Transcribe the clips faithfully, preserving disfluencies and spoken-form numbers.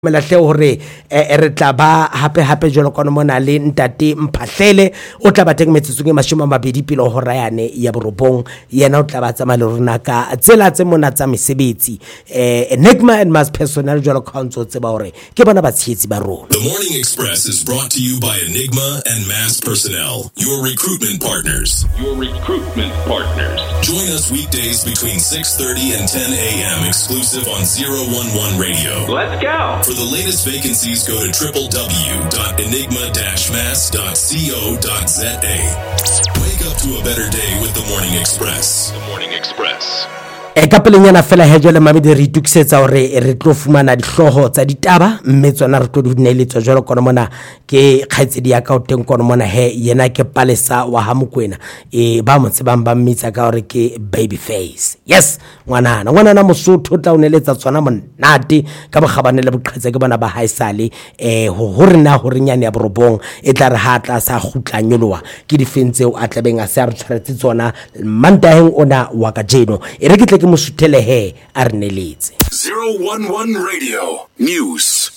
melahle hore e re tla ba hape hape jolo kono mona le ntate Mphahlele o tla ba teng metsotso e mashome a mabedi pele ho rayane ya borobong yena o tla ba tsama le rona ka tsela tse mona tsa mesebetsi eh Enigma and Mass Personnel jolo council tse ba hore ke bona ba tshietsi ba rona. The Morning Express is brought to you by Enigma and Mass Personnel, your recruitment partners. Your recruitment partners. Join us weekdays between six thirty and ten a.m. exclusive on zero one one Radio. Let's go. For the latest vacancies, go to w w w dot enigma dash mass dot co dot z a. Wake up to a better day with the Morning Express. The Morning Express. E ka pelenyana fela he jole mamedi re itukisetsa hore re tlo fumana dihloho tsa ditaba mme tsona re tlo di neletsa jolo kono mona ke kgaitsedi ya ka o teng kono mona he yena ke Palesa wa ha Mokwena e ba motse ba mba mmitsa ka hore ke Babyface. Yes ngwana ngwana na Mosotho tla o neletsa tsona monate ka bogabane le boqhetse ke bona ba haisale eh ho hore na hore nyane ya borobong e tla re ha tla sa khutlanyolowa ke difentseo a tlabeng a se a re tshwaretse tsona mantaheng ona wa ka jeno e re ke ke mosuthele he a re neletse. zero one one Radio News.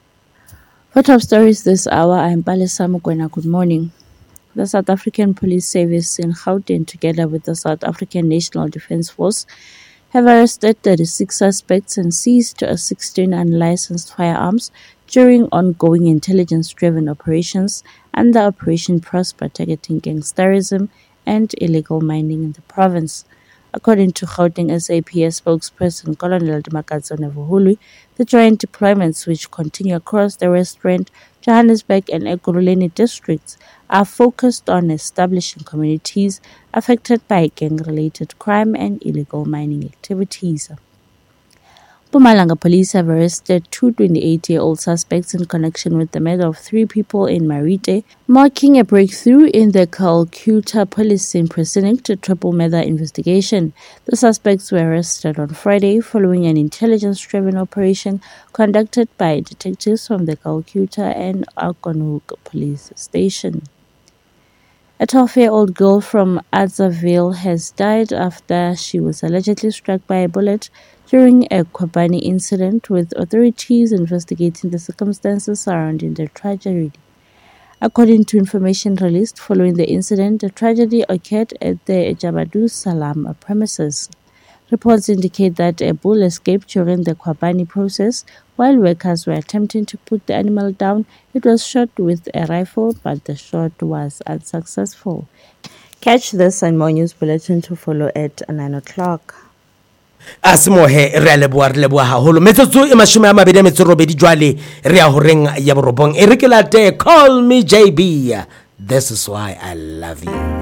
For top stories this hour, I am Palesa Mokwena. Good morning. The South African Police Service in Gauteng, together with the South African National Defence Force, have arrested thirty-six suspects and seized sixteen unlicensed firearms during ongoing intelligence-driven operations under Operation Prosper, targeting gangsterism and illegal mining in the province. According to Gauteng S A P S spokesperson Colonel Makatso Nevuhulu, the joint deployments, which continue across the West Rand, Johannesburg and Ekurhuleni districts, are focused on establishing communities affected by gang-related crime and illegal mining activities. Mpumalanga police have arrested two twenty-eight-year-old suspects in connection with the murder of three people in Marite, marking a breakthrough in the Calcutta policing precinct triple murder investigation. The suspects were arrested on Friday following an intelligence-driven operation conducted by detectives from the Calcutta and Akonhoek police station. A twelve-year-old girl from Adzaville has died after she was allegedly struck by a bullet during a Kwabani incident, with authorities investigating the circumstances surrounding the tragedy. According to information released following the incident, the tragedy occurred at the Jabadu Salam premises. Reports indicate that a bull escaped during the Kwabani process. While workers were attempting to put the animal down, it was shot with a rifle, but the shot was unsuccessful. Catch this and more news bulletin to follow at nine o'clock. Asmohe re leboa re leboa haholo metsotso e mashome a mabedi a metso robedi jwale re a horeng ya borobong e re ke late call me J B, this is why I love you.